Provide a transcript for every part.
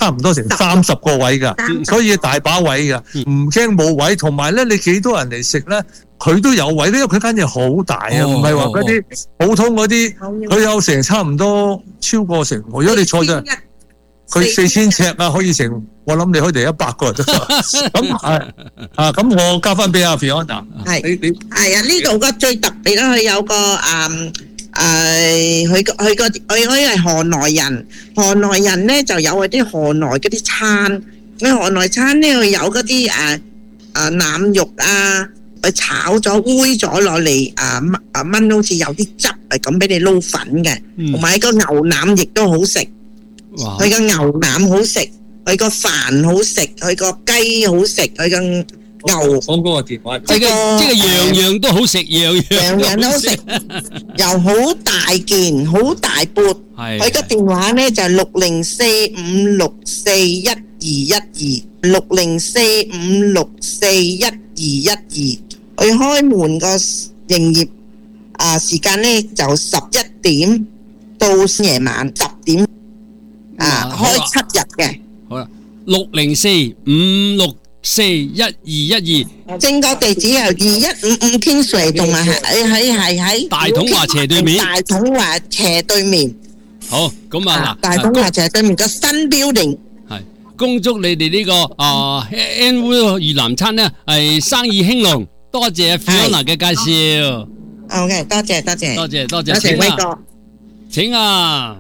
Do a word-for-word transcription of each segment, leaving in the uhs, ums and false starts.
差唔多成三十個位㗎，所以大把位㗎，唔驚冇位。同埋咧，你幾多人嚟食咧，佢都有位，因為佢間嘢好大啊，唔係話嗰啲普通嗰啲，佢有成差唔多超過成，如果你坐咗，佢四千尺啊，可以成，我諗你可以嚟一百個人都得。咁係啊，咁我交翻俾阿 Fiona。係，你你係啊，呢度個最特別咧，佢有個誒。誒，佢個佢個佢佢係河內人，河內人咧就有嗰啲河內嗰啲餐，佢河內餐咧佢有嗰啲誒誒腩肉啊，佢炒咗煨咗落嚟，誒燜誒燜好似有啲汁係咁俾你撈粉嘅，同埋個牛腩亦都好食，佢個牛腩好食，佢個飯好食，佢個雞好食，佢個牛講嗰個電話， 即係即係樣樣都好食，樣樣樣樣都好食，又好大件，好大缽。佢個電話咧就係六零四五六四一二一二，六零四五六四一二一二。佢開門個營業啊時間咧就十一點到夜晚十點啊，開七日嘅。 好啦，六零四五六。四一二一二， 正確地址係二一五五 Kingsway， 同埋喺喺係喺大統華斜對面。 大統華斜對面。 好，咁啊嗱， 大統華斜對面個新 building。 係，恭祝你哋呢個啊 Anwood 越南餐咧係生意興隆。多謝 Fiona 嘅介紹。 OK， 多謝多謝， 多謝多謝， 多謝威哥， 請啊！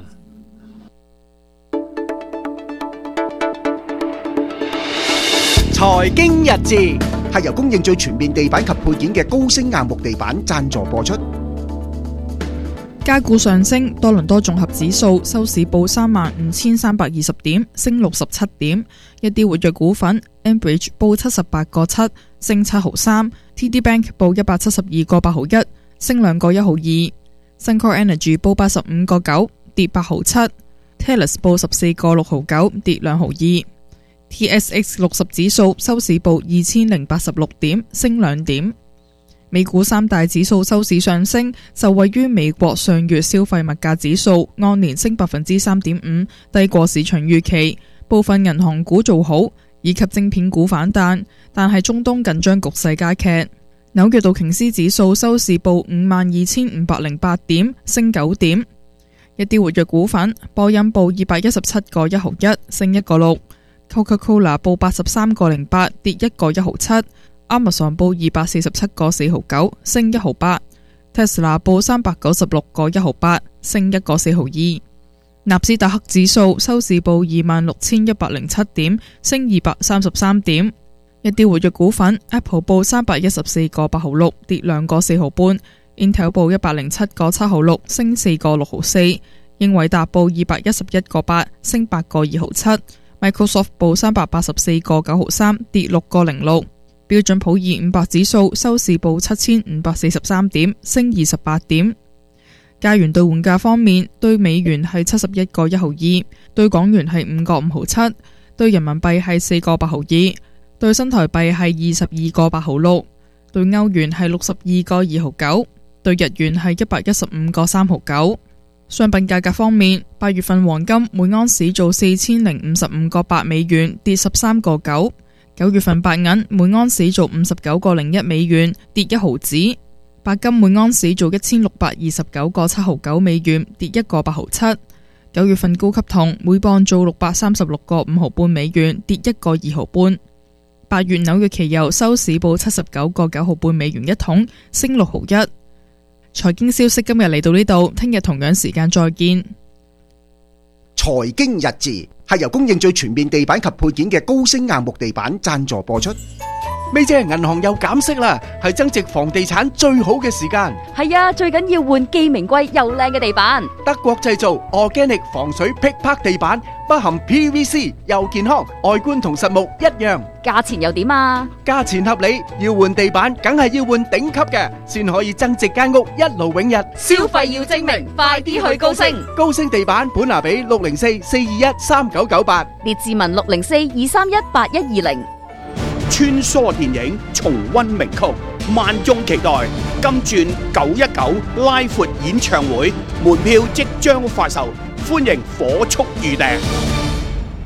財經日誌係由供應最全面地板及配件嘅高升硬木地板贊助播出。 加股上升，多倫多綜合指數收市報三萬五千三百二十點，升六十七點。一啲活躍股份 ，Enbridge 報七十八個七，升七毫三 ；T D Bank 報一百七十二個八毫一，升兩個一毫二 ；Suncor Energy 報八十五個九，跌八毫七 ；Telus 報十四個六毫九，跌兩毫二。T S X 六十指數收市報二千零八十六點，升兩點。美股三大指數收市上升，受惠於美國上月消費物價指數按年升百分之三點五，低過市場預期。部分銀行股做好，以及晶片股反彈，但係中東緊張局勢加劇。紐約道瓊斯指數收市報五萬二千五百零八點，升九點。一啲活躍股份，波音報二百一十七個一毫一，升一個六。Coca-Cola 報八十三個零八，跌一個一毫七。Amazon 報二百四十七個四毫九，升一毫八。Tesla 報三百九十六個一毫八，升一個四毫二。納斯達克指數收市報二萬六千一百零七點，升二百三十三點。一啲活躍股份 ，Apple 報三百一十四個八毫六，跌兩個四毫半。Intel 報一百零七個七毫六，升四個六毫四。英偉達報二百一十一個八，升八個二毫七。Microsoft 報三百八十四個九毫三，跌六個零六。標準普爾五百指數收市報七千五百四十三點，升二十八點。加元兌換價方面，對美元係七十一個一毫二，對港元係五個五毫七，對人民幣係四個八毫二，對新台幣係二十二個八毫六，對歐元係六十二個二毫九，對日元係一百一十五個三毫九。商品價格方面，八月份黃金每盎司做四千零五十五個八美元，跌十三個九；九月份白銀每盎司做五十九個零一美元，跌一毫子；白金每盎司做一千六百二十九個七毫九美元，跌一個八毫七；九月份高級銅每磅做六百三十六個五毫半美元，跌一個二毫半；八月紐約期油收市報七十九個九毫半美元一桶，升六毫一。財經消息今日嚟到呢度，聽日同樣時間再見。 財經日誌係由供應最全面地板及配件嘅高升硬木地板贊助播出。 咪姐，銀行又減息啦，係增值房地產最好嘅時間。 係啊，最緊要換既名貴又靚嘅地板。 德國製造 Organic 防水劈拍地板，不含 P V C， 又健康，外觀同實木一樣。 價錢又點啊？ 價錢合理，要換地板梗係要換頂級嘅，先可以增值間屋一勞永逸。 消費要精明，快啲去高升。 高升地板本拿比六零四四二一三九九八， 列治文六零四二三一八一二零。 穿梭電影重溫名曲，萬眾期待金鑽九一九拉闊演唱會，門票即將發售，歡迎火速預訂。